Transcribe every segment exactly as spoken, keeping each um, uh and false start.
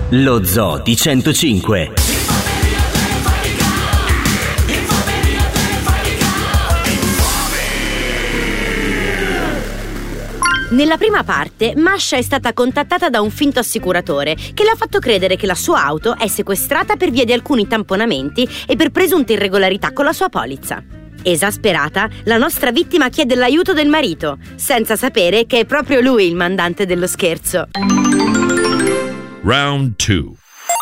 Lo Zoo di centocinque. Nella prima parte, Masha è stata contattata da un finto assicuratore che le ha fatto credere che la sua auto è sequestrata per via di alcuni tamponamenti e per presunte irregolarità con la sua polizza. Esasperata, la nostra vittima chiede l'aiuto del marito, senza sapere che è proprio lui il mandante dello scherzo. Round two.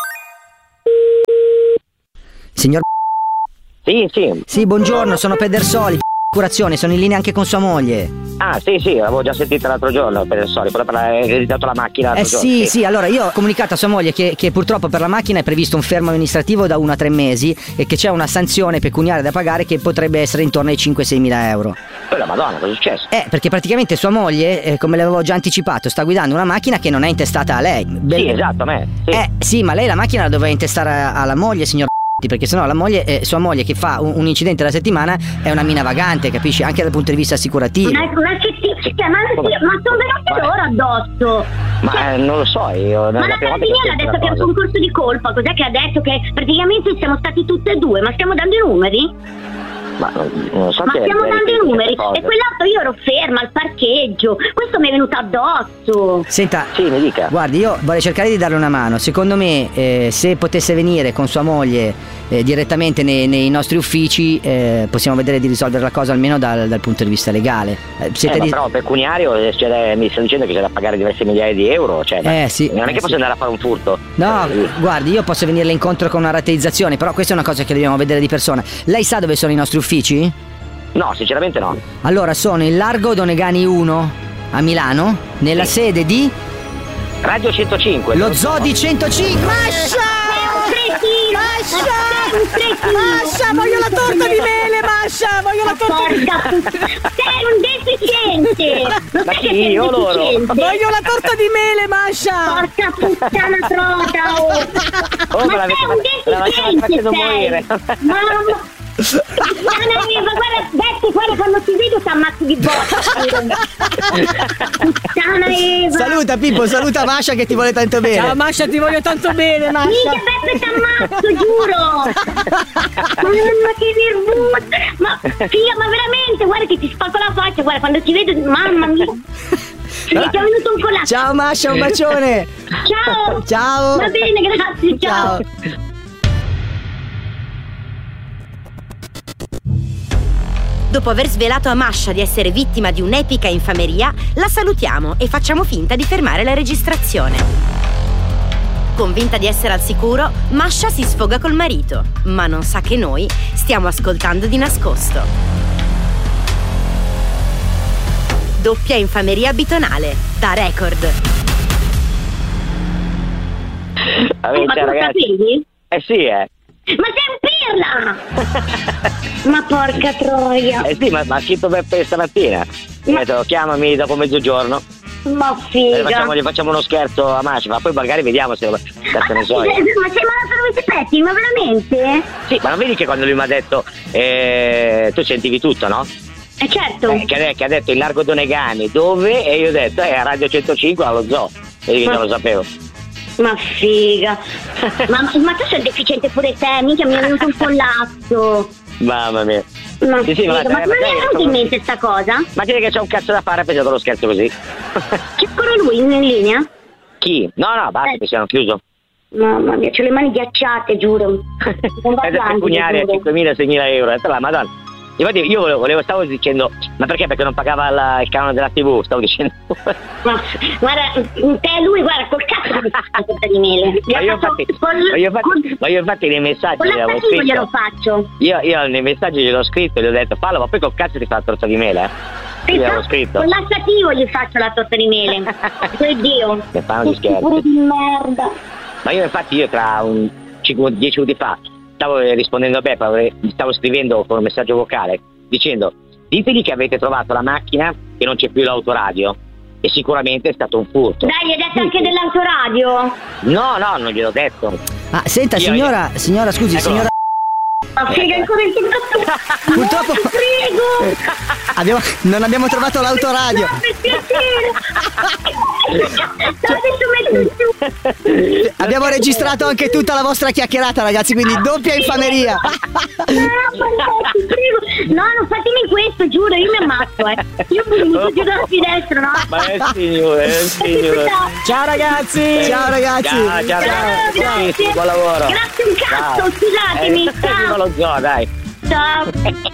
Signor Sì, sì. Sì, buongiorno, sono Pedersoli, assicurazione, sono in linea anche con sua moglie. Ah, sì, sì, l'avevo già sentita l'altro giorno, Pedersoli, quello per la ereditato la macchina l'altro Eh giorno. sì, sì, allora io ho comunicato a sua moglie che, che purtroppo per la macchina è previsto un fermo amministrativo da uno a tre mesi e che c'è una sanzione pecuniaria da pagare che potrebbe essere intorno ai cinque sei mila euro. Quella Madonna, cosa è successo? Eh, perché praticamente sua moglie, eh, come le avevo già anticipato, sta guidando una macchina che non è intestata a lei. Bel- Sì, esatto, a me. Sì. Eh, sì, ma lei la macchina la doveva intestare a- alla moglie, signor perché sennò la moglie, eh, sua moglie che fa un, un incidente alla settimana è una mina vagante, capisci? Anche dal punto di vista assicurativo. Ma, ma, cioè, ma, ma sono venuti loro addosso. Ma cioè, eh, non lo so, io ma la carabiniera ha detto che è un concorso di colpa. Cos'è che ha detto? Che praticamente siamo stati tutte e due. Ma stiamo dando i numeri? Ma non, non so Ma che stiamo dando i numeri. cose. E quell'auto io ero ferma al parcheggio. Questo mi è venuto addosso. Senta, Sì, mi dica. guardi, io vorrei cercare di darle una mano. Secondo me, eh, se potesse venire con sua moglie eh, direttamente nei, nei nostri uffici, eh, possiamo vedere di risolvere la cosa almeno dal, dal punto di vista legale. Eh, siete Eh, ma di... però pecuniario, eh, cioè, mi sta dicendo che c'è da pagare diverse migliaia di euro, cioè, ma Eh, sì, non è eh, che posso sì. andare a fare un furto. No, Eh, guardi, io posso venirle incontro con una rateizzazione, però questa è una cosa che dobbiamo vedere di persona. Lei sa dove sono i nostri uffici? No, sinceramente no. Allora, sono in Largo Donegani uno a Milano, nella Sì. sede di Radio centocinque. Lo Zoo di centocinque. Masha! Un cretino. Masha! Un cretino. Masha, voglio la torta di mele, Masha, voglio la torta di Porca puttana. Sei un deficiente. Lo Ma sai chi, che sei io un o loro? deficiente? Voglio la torta di mele, Masha! Porca puttana trota, oh. Oh, me Ma l'avete sei un fa- me l'avete deficiente, fatto sei. morire. Mamma. Puttana Eva, guarda, Betty, guarda quando ti vedo ti ammazzo di botta. Puttana Eva. Saluta Pippo, saluta Masha che ti vuole tanto bene. Ciao Masha, ti voglio tanto bene, Masha. Minchia Beppe ti ammazzo, giuro. Mamma che nervosa. Ma figa, ma veramente, guarda che ti spacco la faccia, guarda quando ti vedo, mamma mia. Mi è già venuto un collasso. Ciao Masha, un bacione. Ciao. Ciao. Va bene, grazie, ciao. Ciao. Dopo aver svelato a Masha di essere vittima di un'epica infameria, la salutiamo e facciamo finta di fermare la registrazione. Convinta di essere al sicuro, Masha si sfoga col marito, ma non sa che noi stiamo ascoltando di nascosto. Doppia infameria bitonale, da Record. Vabbè, Eh, ma cioè, tu lo ragazzi. sapevi? Eh sì, eh. Ma sei un pirla! Ma porca troia! Eh sì, ma ma ha scritto Beppe stamattina. Mi ha detto chiamami dopo mezzogiorno. Ma E figa! gli facciamo, gli facciamo uno scherzo a Masha, ma poi magari vediamo se cazzo ne so io. Ma sei malato dove ti petti? Ma veramente? Sì, ma non vedi che quando lui mi ha detto eh, tu sentivi tutto, no? Eh certo! Eh, che, che ha detto in Largo Donegani, dove? E io ho detto eh, a Radio centocinque allo zoo. Vedi che Ma- non lo sapevo. Ma figa! ma, ma tu sei deficiente pure te, minchia mi è venuto un collasso! Mamma mia. Ma Sì, sì, figa, ma- ma eh, come mi dai, è venuta come- in mente sta cosa? Ma credi che c'è un cazzo da fare, ha pensato lo scherzo così? C'è ancora lui in linea? Chi? No, no, basta, Eh. che siano chiuso. Mamma mia, c'ho le mani ghiacciate, giuro! Non va È da piangere, pecuniaria giuro. cinquemila seimila euro, eh, la madonna. Infatti io volevo, volevo- stavo dicendo, ma perché? Perché non pagava la- il canone della tivù, stavo dicendo. Ma guarda, te e lui, guarda, col cazzo che fa torta di mele. Ma io infatti, Col- ma io infatti, col- ma io infatti nei messaggi Con gliel'avevo l'attativo glielo scritto. faccio. Io, io nei messaggi gliel'ho scritto e gli ho detto fallo, ma poi col cazzo ti fa la torta di mele, eh? Io gliel'avevo scritto. Con l'attativo gli faccio la torta di mele. Che Dio. Che fanno gli scherzi. Pure di merda. Ma io infatti io tra un cinque dieci minuti fa stavo eh, rispondendo a Beppa, avrei- stavo scrivendo con un messaggio vocale dicendo ditegli che avete trovato la macchina e non c'è più l'autoradio e sicuramente è stato un furto. Dai, gli hai detto anche dell'autoradio? No, no, non gliel'ho detto. Ah, senta Io- signora, signora scusi, Eccolo. signora Ma figa ancora il contatto. Purtroppo- No, ti prego. Abbiamo- non abbiamo trovato l'autoradio. No, per piacere. No, adesso metto giù. Abbiamo registrato anche tutta la vostra chiacchierata, ragazzi, quindi doppia infameria. No, ti prego. No, non fatemi questo, giuro, io mi ammazzo, eh. Io mi butto giù dalla finestra, no? Ma è il signore, è il signore. Ciao ragazzi. Ciao ragazzi. Ciao, ciao, Ciao, ciao. grazie. Buon lavoro. Grazie un cazzo, Ciao. scusatemi. Eh, viva Ciao. lo zoo, dai. Ciao.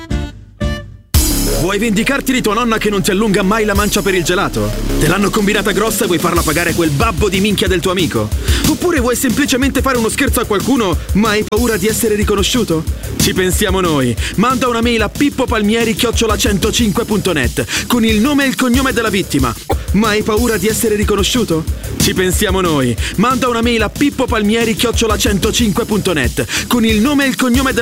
Vuoi vendicarti di tua nonna che non ti allunga mai la mancia per il gelato? Te l'hanno combinata grossa e vuoi farla pagare quel babbo di minchia del tuo amico? Oppure vuoi semplicemente fare uno scherzo a qualcuno ma hai paura di essere riconosciuto? Ci pensiamo noi. Manda una mail a pippopalmieri chiocciola centocinque punto net con il nome e il cognome della vittima. Ma hai paura di essere riconosciuto? Ci pensiamo noi. Manda una mail a pippopalmieri chiocciola centocinque punto net con il nome e il cognome della